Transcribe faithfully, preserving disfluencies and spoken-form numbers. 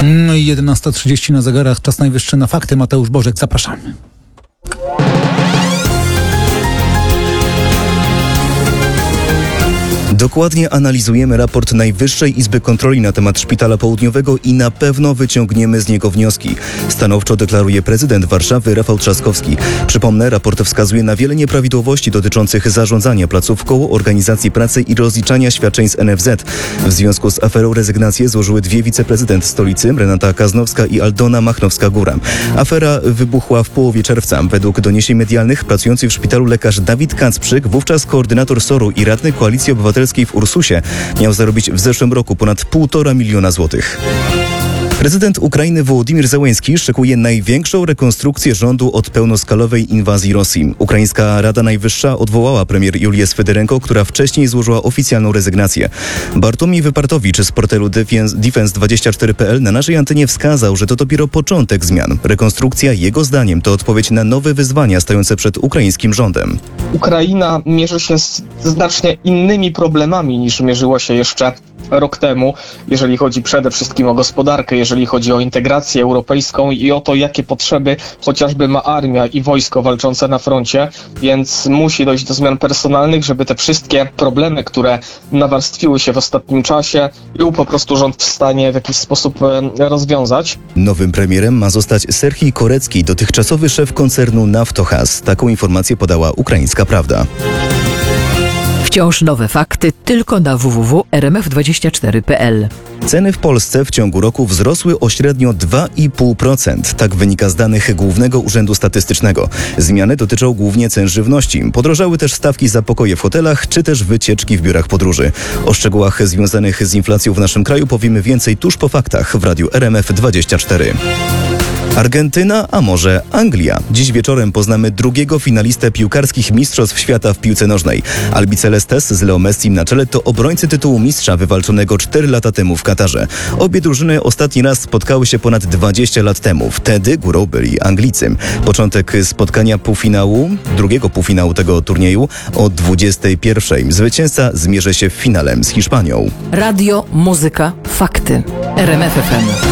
No i jedenasta trzydzieści na zegarach, czas najwyższy na fakty. Mateusz Bożek, zapraszamy. Dokładnie analizujemy raport Najwyższej Izby Kontroli na temat Szpitala Południowego i na pewno wyciągniemy z niego wnioski. Stanowczo deklaruje prezydent Warszawy Rafał Trzaskowski. Przypomnę, raport wskazuje na wiele nieprawidłowości dotyczących zarządzania placówką, organizacji pracy i rozliczania świadczeń z N F Z. W związku z aferą rezygnację złożyły dwie wiceprezydent stolicy, Renata Kaznowska i Aldona Machnowska-Góra. Afera wybuchła w połowie czerwca. Według doniesień medialnych pracujący w szpitalu lekarz Dawid Kacprzyk, wówczas koordynator S O R-u i radny Koalicji Obywatelskiej w Ursusie, miał zarobić w zeszłym roku ponad półtora miliona złotych. Prezydent Ukrainy Wołodymyr Zełenski szykuje największą rekonstrukcję rządu od pełnoskalowej inwazji Rosji. Ukraińska Rada Najwyższa odwołała premier Julię Swyderenko, która wcześniej złożyła oficjalną rezygnację. Bartłomiej Wypartowicz z portalu Defense dwadzieścia cztery kropka p l na naszej antenie wskazał, że to dopiero początek zmian. Rekonstrukcja, jego zdaniem, to odpowiedź na nowe wyzwania stojące przed ukraińskim rządem. Ukraina mierzy się z znacznie innymi problemami niż mierzyła się jeszcze rok temu, jeżeli chodzi przede wszystkim o gospodarkę, jeżeli chodzi o integrację europejską i o to, jakie potrzeby chociażby ma armia i wojsko walczące na froncie, więc musi dojść do zmian personalnych, żeby te wszystkie problemy, które nawarstwiły się w ostatnim czasie, był po prostu rząd w stanie w jakiś sposób rozwiązać. Nowym premierem ma zostać Serhij Korecki, dotychczasowy szef koncernu Naftogaz. Taką informację podała Ukraińska Prawda. Wciąż nowe fakty tylko na w w w kropka r m f dwadzieścia cztery kropka p l. Ceny w Polsce w ciągu roku wzrosły o średnio dwa i pół procent. Tak wynika z danych Głównego Urzędu Statystycznego. Zmiany dotyczą głównie cen żywności. Podrożały też stawki za pokoje w hotelach, czy też wycieczki w biurach podróży. O szczegółach związanych z inflacją w naszym kraju powiemy więcej tuż po faktach w Radiu R M F dwadzieścia cztery. Argentyna, a może Anglia. Dziś wieczorem poznamy drugiego finalistę piłkarskich Mistrzostw Świata w piłce nożnej. Albicelestes z Leo Messim na czele to obrońcy tytułu mistrza wywalczonego cztery lata temu w Katarze. Obie drużyny ostatni raz spotkały się ponad dwadzieścia lat temu. Wtedy górą byli Anglicy. Początek spotkania półfinału, drugiego półfinału tego turnieju o dwudziestej pierwszej. Zwycięzca zmierzy się w finale z Hiszpanią. Radio, muzyka, fakty. R M F F M.